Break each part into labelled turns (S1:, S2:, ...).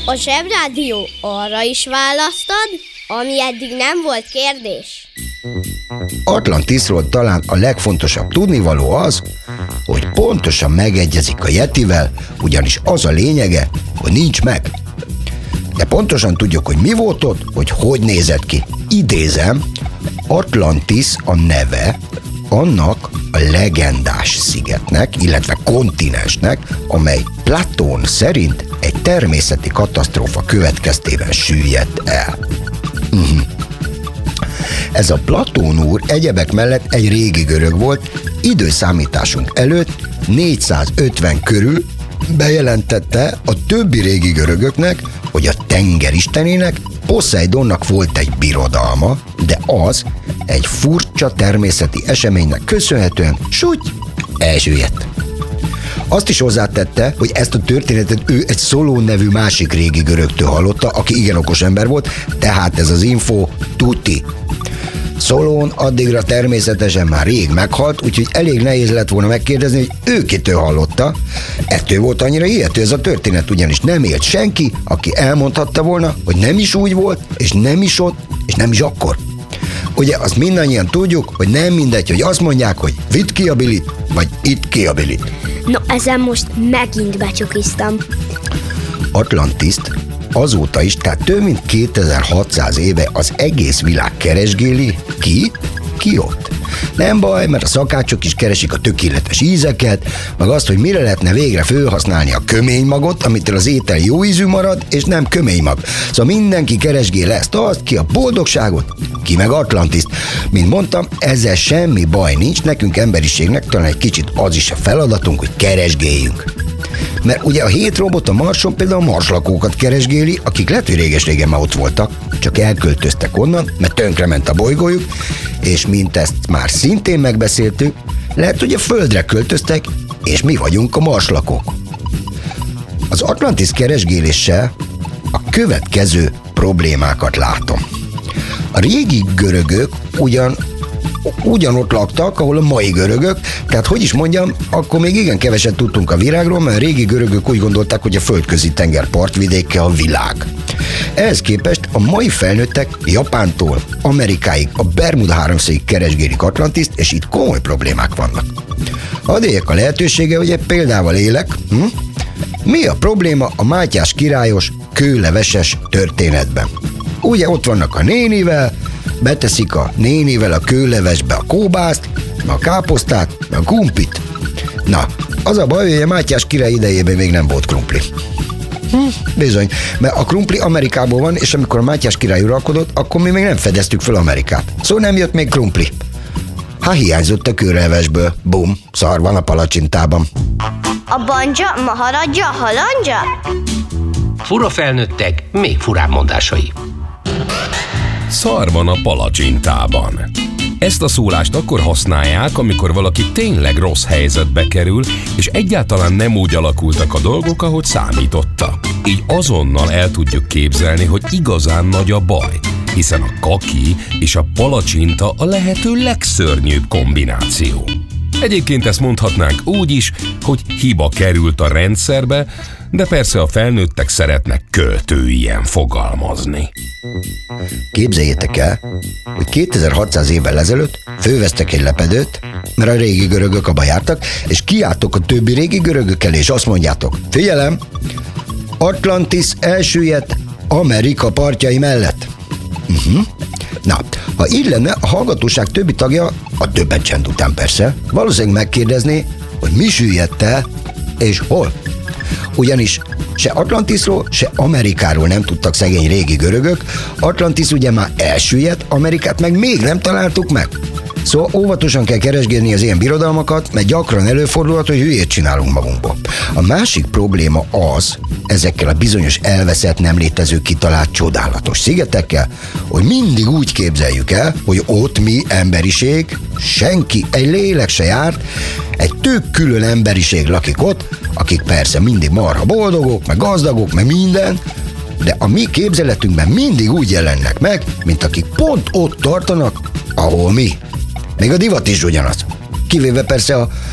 S1: A Zsebrádió arra is választad, ami eddig nem volt kérdés.
S2: Atlantisról talán a legfontosabb tudnivaló az, hogy pontosan megegyezik a Yetivel, ugyanis az a lényege, hogy nincs meg. De pontosan tudjuk, hogy mi volt ott, hogy nézett ki. Idézem, Atlantis a neve annak a legendás szigetnek, illetve kontinensnek, amely Platón szerint egy természeti katasztrófa következtében süllyedt el. Ez a Platón úr egyebek mellett egy régi görög volt, időszámításunk előtt 450 körül bejelentette a többi régi görögöknek, hogy a tenger istenének, Poszeidonnak volt egy birodalma, de az egy furcsa természeti eseménynek köszönhetően elsüllyedt. Azt is hozzátette, hogy ezt a történetet ő egy Szolón nevű másik régi görögtől hallotta, aki igen okos ember volt, tehát ez az info tuti. Szolón addigra természetesen már rég meghalt, úgyhogy elég nehéz lett volna megkérdezni, hogy ő kitől hallotta. Ettől volt annyira hihető ez a történet, ugyanis nem élt senki, aki elmondhatta volna, hogy nem is úgy volt, és nem is ott, és nem is akkor. Ugye azt mindannyian tudjuk, hogy nem mindegy, hogy azt mondják, hogy vidd ki a bilit, vagy itt ki a bilit.
S1: No, ezen most megint becsukiztam.
S2: Atlantiszt azóta is, tehát több mint 2600 éve az egész világ keresgéli, ki ott. Nem baj, mert a szakácsok is keresik a tökéletes ízeket, meg azt, hogy mire lehetne végre felhasználni a köménymagot, amitől az étel jó ízű marad, és nem köménymag. Szóval mindenki keresgél ezt-azt, ki a boldogságot, ki meg Atlantiszt. Mint mondtam, ezzel semmi baj nincs, nekünk emberiségnek talán egy kicsit az is a feladatunk, hogy keresgéljünk. Mert ugye a 7 robot a Marson például a marslakókat keresgéli, akik lehet, hogy réges-régen már ott voltak, csak elköltöztek onnan, mert tönkrement a bolygójuk, és mint ezt már szintén megbeszéltük, lehet, hogy a Földre költöztek, és mi vagyunk a marslakók. Az Atlantis keresgéléssel a következő problémákat látom. A régi görögök ugyanott laktak, ahol a mai görögök, tehát hogy is mondjam, akkor még igen keveset tudtunk a virágról, mert a régi görögök úgy gondolták, hogy a földközi tenger partvidéke a világ. Ehhez képest a mai felnőttek Japántól Amerikáig, a Bermuda-háromszögig keresgélik Atlantiszt, és itt komoly problémák vannak. Hadd éljek a lehetősége, hogy egy példával élek. Mi a probléma a Mátyás királyos kőleveses történetben? Ugye ott vannak a nénivel, beteszik a nénivel a kőlevesbe a kóbászt, a káposztát, a krumplit. Na, az a baj, hogy a Mátyás király idejében még nem volt krumpli. Bizony, mert a krumpli Amerikából van, és amikor a Mátyás király uralkodott, akkor mi még nem fedeztük fel Amerikát. Szóval nem jött még krumpli. Hiányzott a kőlevesből. Bum, szar van a palacsintában.
S1: A banja, maharadja, halandja?
S3: Fura felnőttek, még furább mondásai.
S4: Szar van a palacsintában. Ezt a szólást akkor használják, amikor valaki tényleg rossz helyzetbe kerül, és egyáltalán nem úgy alakultak a dolgok, ahogy számította. Így azonnal el tudjuk képzelni, hogy igazán nagy a baj, hiszen a kaki és a palacsinta a lehető legszörnyűbb kombináció. Egyébként ezt mondhatnánk úgy is, hogy hiba került a rendszerbe, de persze a felnőttek szeretnek költőien fogalmazni.
S2: Képzeljétek el, hogy 2600 évvel ezelőtt fölvesztek egy lepedőt, mert a régi görögök abba jártak, és kiálltok a többi régi görögök elé, és azt mondjátok, figyelem, Atlantis elsüllyedt Amerika partjai mellett. Na, ha így lenne, a hallgatóság többi tagja, a többet csend után persze, valószínűleg megkérdezné, hogy mi süllyedt el, és hol. Ugyanis se Atlantisról, se Amerikáról nem tudtak szegény régi görögök, Atlantis ugye már elsüllyedt, Amerikát meg még nem találtuk meg. Szóval óvatosan kell keresgélni az ilyen birodalmakat, mert gyakran előfordulhat, hogy hülyét csinálunk magunkból. A másik probléma az, ezekkel a bizonyos elveszett, nem létező, kitalált, csodálatos szigetekkel, hogy mindig úgy képzeljük el, hogy ott mi, emberiség, senki, egy lélek se járt, egy tök külön emberiség lakik ott, akik persze mindig marha boldogok, meg gazdagok, meg minden, de a mi képzeletünkben mindig úgy jelennek meg, mint akik pont ott tartanak, ahol mi. Még a divat is ugyanaz. Kivéve persze a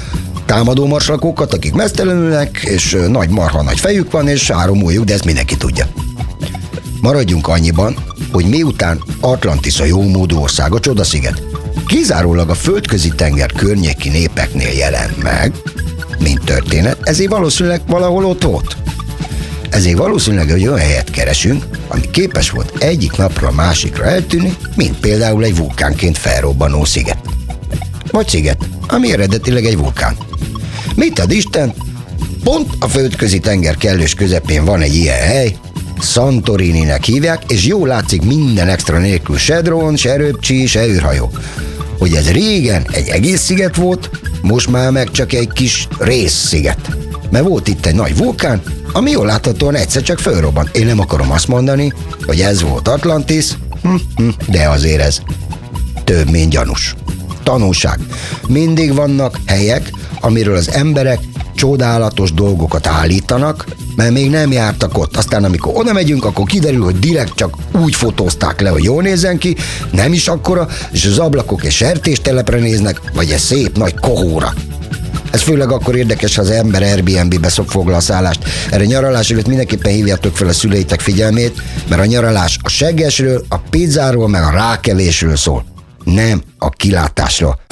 S2: támadó marslakókat, akik meztelenülnek, és nagy marha nagy fejük van, és 3 ujjuk, de ezt mindenki tudja. Maradjunk annyiban, hogy miután Atlantis a jómódú ország, a Csodasziget, kizárólag a földközi tenger környéki népeknél jelent meg, mint történet, ezért valószínűleg valahol ott volt. Ezért valószínűleg egy olyan helyet keresünk, ami képes volt egyik napra a másikra eltűnni, mint például egy vulkánként felrobbanó sziget. Vagy sziget, ami eredetileg egy vulkán. Mit ad Isten? Pont a földközi tenger kellős közepén van egy ilyen hely, Santorininek hívják, és jól látszik minden extra nélkül se drón, se röpcsi, se űrhajó. Hogy ez régen egy egész sziget volt, most már meg csak egy kis részsziget. Mert volt itt egy nagy vulkán, ami jól láthatóan egyszer csak fölrobbant. Én nem akarom azt mondani, hogy ez volt Atlantis, de azért ez több, mint gyanús. Tanulság. Mindig vannak helyek, amiről az emberek csodálatos dolgokat állítanak, mert még nem jártak ott. Aztán amikor oda megyünk, akkor kiderül, hogy direkt csak úgy fotózták le, hogy jól nézzen ki, nem is akkora, és az ablakok egy sertéstelepre néznek, vagy egy szép nagy kohóra. Ez főleg akkor érdekes, ha az ember Airbnb-be foglal a szállást. Erre nyaralás előtt mindenképpen hívjátok fel a szüleitek figyelmét, mert a nyaralás a seggesről, a pizzáról, meg a rákelésről szól. Nem a kilátásról.